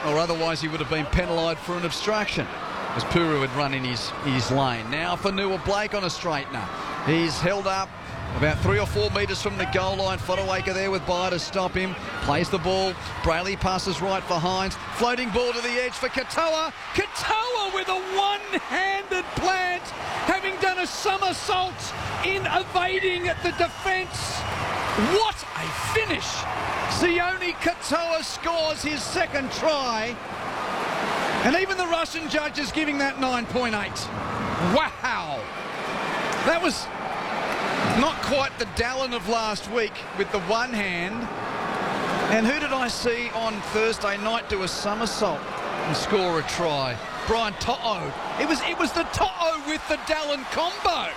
or otherwise he would have been penalised for an obstruction, as Puru had run in his lane. Now for Nua Blake on a straightener. He's held up about 3 or 4 metres from the goal line. Fodawaker there with Byer to stop him. Plays the ball. Brayley passes right for Hines. Floating ball to the edge for Katoa. Katoa with a one-handed plant, having done a somersault in evading the defence. What a finish! Sione Katoa scores his second try. And even the Russian judge is giving that 9.8. Wow! That was not quite the Dallin of last week with the one hand. And who did I see on Thursday night do a somersault and score a try? Brian To'o. It was the To'o with the Dallin combo.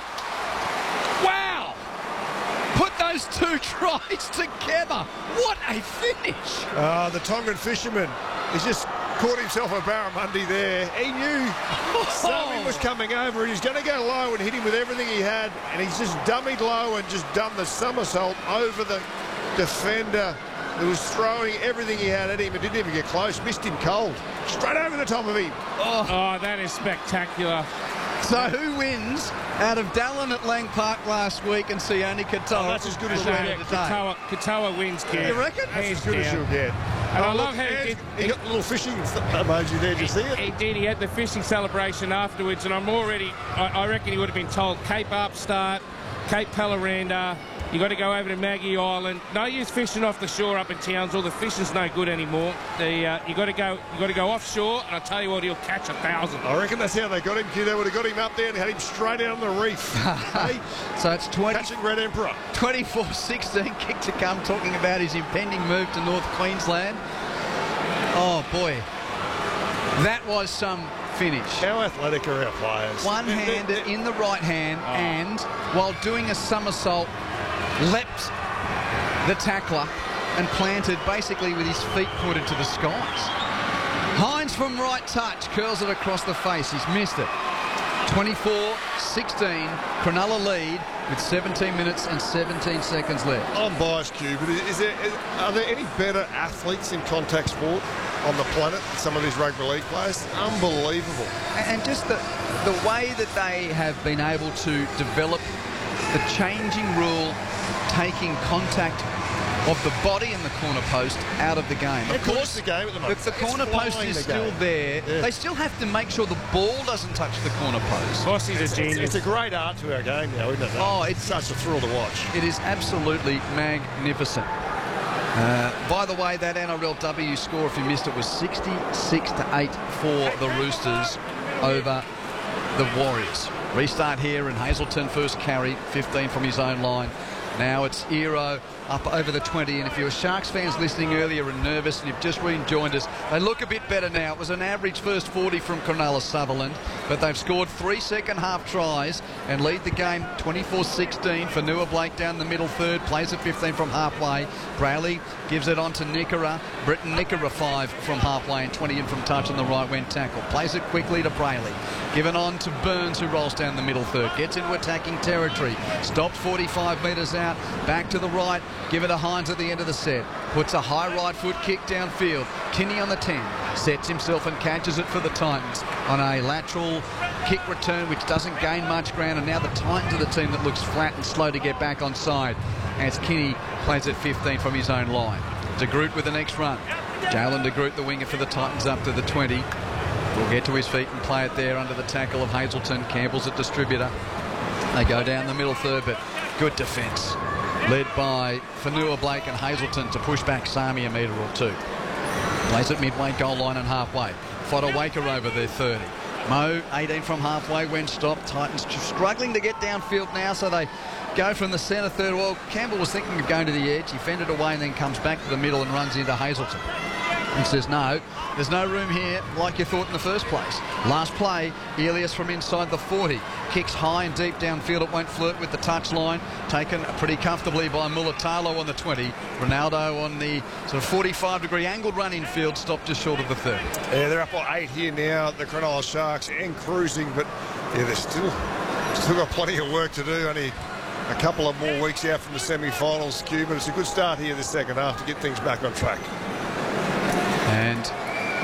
Wow! Put those two tries together. What a finish! The Tongan fisherman, he's just caught himself a barramundi there. He knew something was coming over and he's going to go low and hit him with everything he had, and he's just dummied low and just done the somersault over the defender who was throwing everything he had at him and didn't even get close. Missed him cold. Straight over the top of him. Oh, that is spectacular. So who wins out of Dallin at Lang Park last week and Sione Katoa? That's as good as you'll get. Katoa wins, Kev. You reckon? That's as good as you'll get. And I love how he got the little fishing emoji there. Did you see it? He did. He had the fishing celebration afterwards, and I reckon he would have been told Cape Upstart, Cape Paloranda, you got to go over to Maggie Island. No use fishing off the shore up in Townsville. The fishing's no good anymore. You got to go offshore, and I tell you what, he'll catch 1,000. I reckon that's how they got him, Q. They would have got him up there and had him straight out on the reef. Hey? So it's Catching Red Emperor. 24-16, kick to come, talking about his impending move to North Queensland. Oh boy, that was some finish. How athletic are our players? One-handed in the right hand, and while doing a somersault, leapt the tackler and planted basically with his feet pointed to the skies. Hines from right touch curls it across the face. He's missed it. 24-16, Cronulla lead with 17 minutes and 17 seconds left. I'm biased, Q, but are there any better athletes in contact sport on the planet than some of these rugby league players? Unbelievable. And just the way that they have been able to develop the changing rule, taking contact of the body and the corner post out of the game. Of course, the game at the moment. if the corner post is still there, they still have to make sure the ball doesn't touch the corner post. Bossie's a genius. It's a great art to our game now, isn't it? Oh, it's such a thrill to watch. It is absolutely magnificent. By the way, that NRLW score, if you missed it, was 66-8 for the Roosters over the Warriors. Restart here, and Hazelton first carry, 15 from his own line. Now it's Ero up over the 20, and if you were Sharks fans listening earlier and nervous and you've just rejoined us, they look a bit better now. It was an average first 40 from Cronulla Sutherland, but they've scored 3 second-half tries and lead the game 24-16 for Nua Blake down the middle third, plays at 15 from halfway. Brayley gives it on to Nickera. Britton Nickera 5 from halfway and 20 in from touch on the right when tackled. Plays it quickly to Brayley. Given on to Burns, who rolls down the middle third. Gets into attacking territory. Stopped 45 metres out. Back to the right. Give it to Hines at the end of the set. Puts a high right foot kick downfield. Kinney on the 10. Sets himself and catches it for the Titans on a lateral kick return which doesn't gain much ground. And now the Titans are the team that looks flat and slow to get back on side as Kinney plays at 15 from his own line. De Groot with the next run. Jalen De Groot, the winger for the Titans, up to the 20. Will get to his feet and play it there under the tackle of Hazelton. Campbell's a distributor. They go down the middle third, but good defence. Led by Fanua Blake and Hazelton to push back Sami a metre or two. Plays at midway, goal line and halfway. Fodawaker over their 30. Mo, 18 from halfway when stopped. Titans struggling to get downfield now, so they go from the centre third. Well, Campbell was thinking of going to the edge. He fended away and then comes back to the middle and runs into Hazelton. And says, no, there's no room here like you thought in the first place. Last play, Elias from inside the 40. Kicks high and deep downfield. It won't flirt with the touchline. Taken pretty comfortably by Mulatalo on the 20. Ronaldo on the sort of 45-degree angled run infield, stopped just short of the 30. Yeah, they're up on 8 here now, the Cronulla Sharks, and cruising, but yeah, they're still got plenty of work to do. Only a couple of more weeks out from the semi-finals, Q, but it's a good start here this second half to get things back on track.